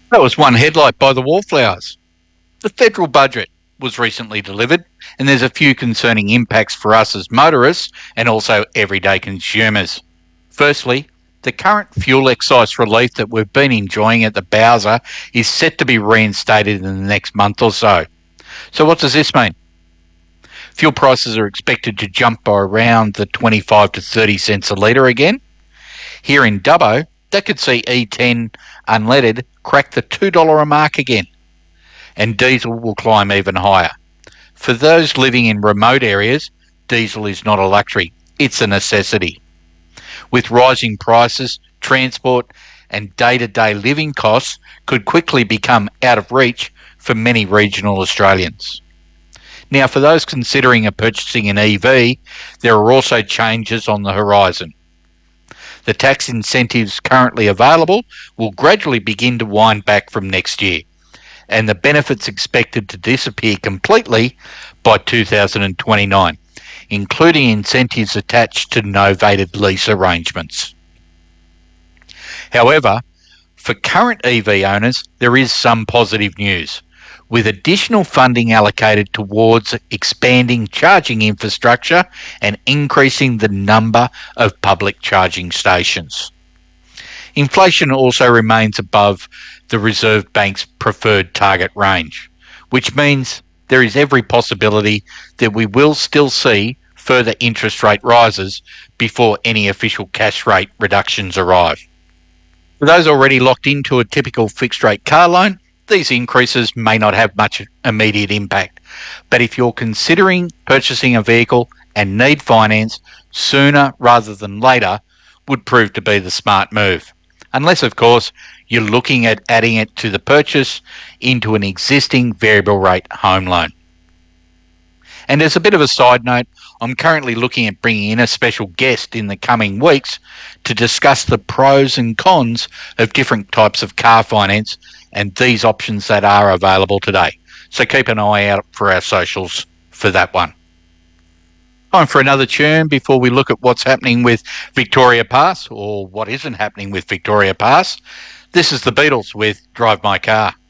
That was one headlight by the Wallflowers. The federal budget was recently delivered, and there's a few concerning impacts for us as motorists and also everyday consumers. Firstly, the current fuel excise relief that we've been enjoying at the Bowser is set to be reinstated in the next month or so. So what does this mean? Fuel prices are expected to jump by around the 25 to 30 cents a litre again. Here in Dubbo, that could see E10 unleaded crack the $2 a mark again, and diesel will climb even higher. For those living in remote areas, diesel is not a luxury, it's a necessity. With rising prices, transport and day-to-day living costs could quickly become out of reach for many regional Australians. Now, for those considering purchasing an EV, there are also changes on the horizon. The tax incentives currently available will gradually begin to wind back from next year, and the benefits expected to disappear completely by 2029, including incentives attached to novated lease arrangements. However, for current EV owners, there is some positive news, with additional funding allocated towards expanding charging infrastructure and increasing the number of public charging stations. Inflation also remains above the Reserve Bank's preferred target range, which means there is every possibility that we will still see further interest rate rises before any official cash rate reductions arrive. For those already locked into a typical fixed rate car loan, these increases may not have much immediate impact. But if you're considering purchasing a vehicle and need finance, sooner rather than later would prove to be the smart move. Unless, of course, you're looking at adding it to the purchase into an existing variable rate home loan. And as a bit of a side note, I'm currently looking at bringing in a special guest in the coming weeks to discuss the pros and cons of different types of car finance and these options that are available today. So keep an eye out for our socials for that one. Time for another tune before we look at what's happening with Victoria Pass, or what isn't happening with Victoria Pass. This is the Beatles with Drive My Car.